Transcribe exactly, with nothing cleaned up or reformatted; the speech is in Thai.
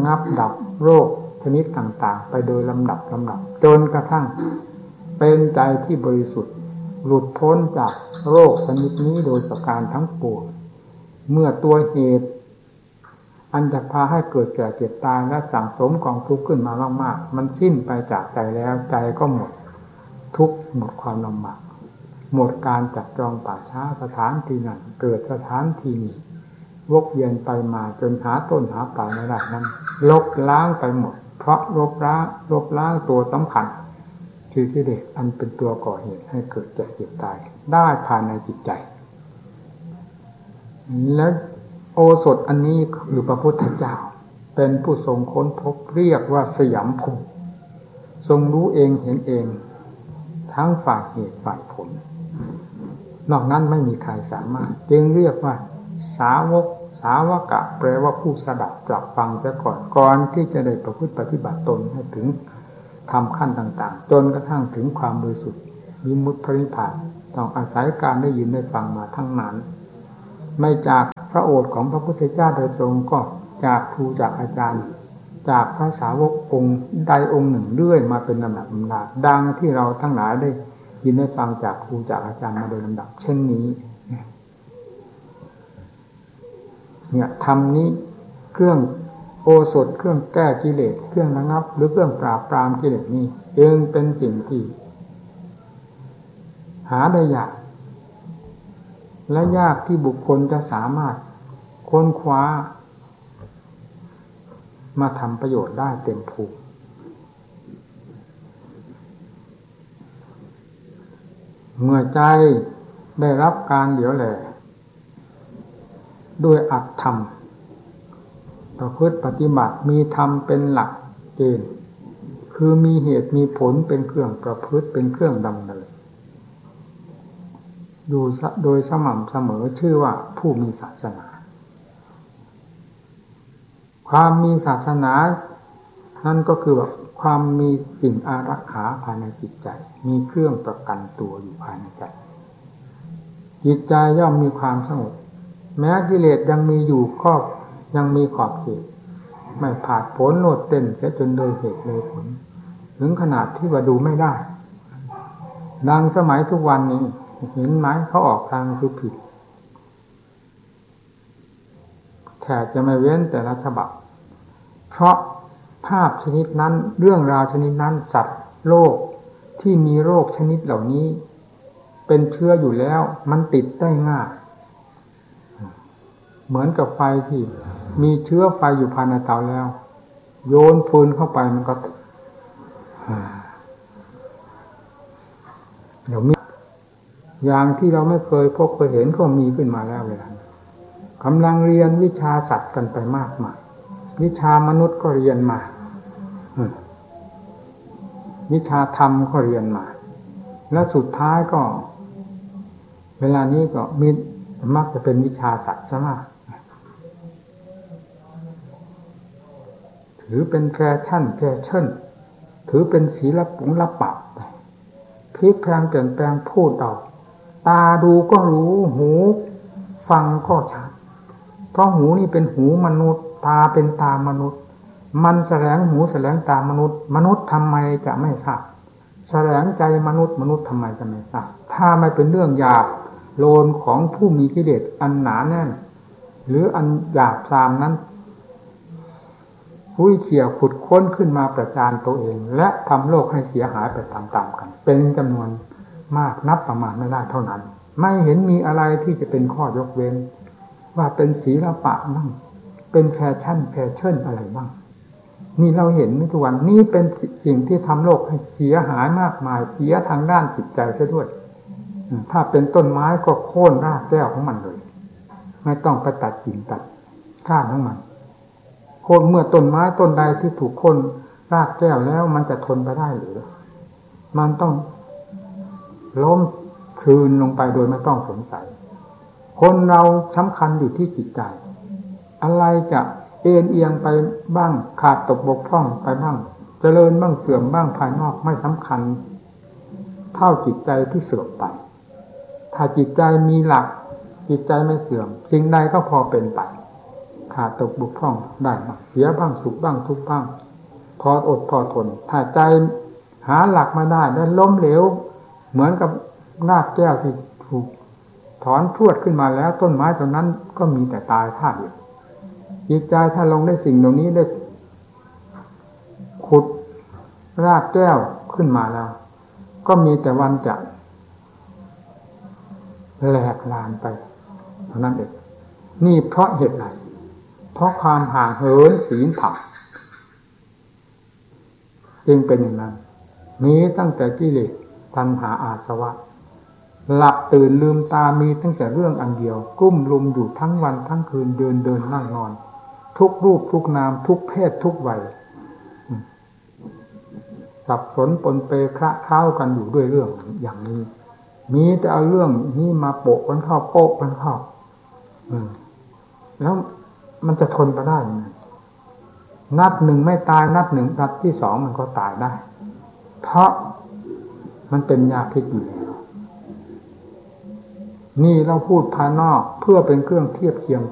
งับดับโรคชนิดต่างๆไปโดยลำดับลำดับจนกระทั่งเป็นใจที่บริสุทธิ์หลุดพ้นจากโรคชนิดนี้โดยประการทั้งปวงเมื่อตัวเหตุอันจะพาให้เกิดแก่เจ็บตายและสั่งสมกองทุกข์ขึ้นมามากๆมันสิ้นไปจากใจแล้วใจก็หมดทุกข์หมดความลำบากหมดการจับจองป่าช้าสถานที่นั้นเกิดสถานที่นี้วกเวียนไปมาจนหาต้นหาปลายไม่ได้นั้นลบล้างไปหมดเพราะลบล้างลบล้างตัวสำคัญคือกิเลสอันเป็นตัวก่อเหตุให้เกิดแก่เจ็บตายได้ภายในจิตใจและโอสถอันนี้คือพระพุทธเจ้าเป็นผู้ทรงค้นพบเรียกว่าสยามภูทรงรู้เองเห็นเองทั้งฝ่ายเหตุฝ่ายผลนอกนั้นไม่มีใครสามารถจึงเรียกว่าสาวกสาวกะแปลว่าผู้สดับตรับฟังซะก่อนก่อนที่จะได้ประพฤติปฏิบัติตนให้ถึงทำขั้นต่างๆจนกระทั่งถึงความบริสุทธิ์วิมุตติพระนิพพานต้องอาศัยการได้ยินได้ฟังมาทั้งนั้นไม่จากพระโอษฐ์ของพระพุทธเจ้าโดยตรงก็จากครูจากอาจารย์จากพระสาวกองค์ใดองค์หนึ่งเรื่อยมาเป็นลำดับลำดับดังที่เราทั้งหลายได้ยินได้ฟังจากครูจากอาจารย์มาโดยลำดับเช่นนี้เนี่ยธรรมนี้เครื่องโอสถเครื่องแก้กิเลสเครื่องระงับหรือเครื่องปราบปรามกิเลสนี้จึงเป็นสิ่งที่หาได้ยากและยากที่บุคคลจะสามารถค้นคว้ามาทำประโยชน์ได้เต็มภูมิเมื่อใจได้รับการเดี๋ยวแลด้วยอัตธรรมประพฤติปฏิบัติมีธรรมเป็นหลักเกณฑ์คือมีเหตุมีผลเป็นเครื่องประพฤติเป็นเครื่องดำเนินอยู่โดยสม่ำเสมอชื่อว่าผู้มีศาสนาความมีศาสนานั่นก็คือว่าความมีสิ่งอารักขาภายในจิตใจมีเครื่องประกันตัวอยู่ภายในใจจิตใจย่อมมีความสงบแม้กิเลสยังมีอยู่ก็ยังมีขอบเขตไม่ผาดโผนโลดเต้นเสียจนโดยเหตุเลยผลถึงขนาดที่ว่าดูไม่ได้ดังสมัยทุกวันนี้เห็นไหมเขาออกทางคือผิดแทบจะไม่เว้นแต่ละฉบับเพราะภาพชนิดนั้นเรื่องราวชนิดนั้นสัตว์โลกที่มีโรคชนิดเหล่านี้เป็นเชื้ออยู่แล้วมันติดได้ง่ายเหมือนกับไฟที่มีเชื้อไฟอยู่ภายในเตาแล้วโยนฟืนเข้าไปมันก็ติดเดี๋ยวมีอย่างที่เราไม่เคยพบเคยเห็นก็มีขึ้นมาแล้วเลยกำลังเรียนวิชาสัตว์กันไปมากมายวิชามนุษย์ก็เรียนมาวิชาธรรมก็เรียนมาแล้วสุดท้ายก็เวลานี้ก็มีมักจะเป็นวิชาสัตว์ใช่ไหมถือเป็นแฟชั่นแฟชั่นถือเป็นศิลปะศิลปะพลิกแปลงเปลี่ยนแปลงพูดเอาตาดูก็รู้หูฟังก็ชัดเพราะหูนี่เป็นหูมนุษย์ตาเป็นตามนุษย์มันแสลงหูแสลงตามนุษย์มนุษย์ทำไมจะไม่ทราบแสลงใจมนุษย์มนุษย์ทำไมจะไม่ทราบถ้าไม่เป็นเรื่องหยาบโลนของผู้มีกิเลสอันหนาแน่นหรืออันหยาบซามนั้นหุ้ยเขี่ยขุดค้นขึ้นมาประจานตัวเองและทำโลกให้เสียหายไปตามๆกันเป็นจำนวนมากนับประมาณไม่ได้เท่านั้นไม่เห็นมีอะไรที่จะเป็นข้อยกเว้นว่าเป็นศิลปะบ้างเป็นแฟชั่นแฟชั่นอะไรบ้างนี่เราเห็นในทุกวันนี่เป็นสิ่งที่ทำโลกให้เสียหายมากมายเสียทางด้านจิตใจซะด้วยถ้าเป็นต้นไม้ก็โค่นรากแก้วของมันเลยไม่ต้องไปตัดกิ่งตัดก้านของมันโค่นเมื่อต้นไม้ต้นใดที่ถูกโค่นรากแก้วแล้วมันจะทนไปได้หรือมันต้องล้มคลืนลงไปโดยไม่ต้องสงสัยคนเราสำคัญอยู่ที่จิตใจอะไรจะเอ็นเอียงไปบ้างขาดตกบกพร่องไปบ้างเจริญบ้างเสื่อมบ้างภายนอกไม่สำคัญเท่าจิตใจที่เสื่อมไปถ้าจิตใจมีหลักจิตใจไม่เสื่อมสิ่งใดก็พอเป็นไปขาดตกบกพร่องได้บ้างเสียบ้างสุขบ้างทุกข์บ้างพออดพอทนถ้าใจหาหลักมาได้แล้วล้มเหลวเหมือนกับรากแก้วที่ถูกถอนพรวดขึ้นมาแล้วต้นไม้ต้นนั้นก็มีแต่ตายท่าเดียวจิตใจถ้าลงได้สิ่งเหล่านี้ได้ขุดรากแก้วขึ้นมาแล้วก็มีแต่วันจะแหลกลานไปเท่านั้นเองนี่เพราะเหตุไรเพราะความห่างเหินศีลธรรมจึงเป็นอย่างนั้นมีตั้งแต่กิเลสตัณหาอาสวะหลับตื่นลืมตามีตั้งแต่เรื่องอันเดียวกลุ้มลุมอยู่ทั้งวันทั้งคืนเดินเดินนั่งนอนทุกรูปทุกนามทุกเพศทุกวัยสับสนปนเปคละเคล้ากันอยู่ด้วยเรื่องอย่างนี้มีแต่เอาเรื่องนี้มาโปะกันเข้าโปะกันเข้าแล้วมันจะทนไปได้ยังไงนัดหนึ่งไม่ตายนัดหนึ่งนัดที่สองมันก็ตายได้เพราะมันเป็นยาพิษอยู่แล้วนี่เราพูดภายนอกเพื่อเป็นเครื่องเทียบเคียง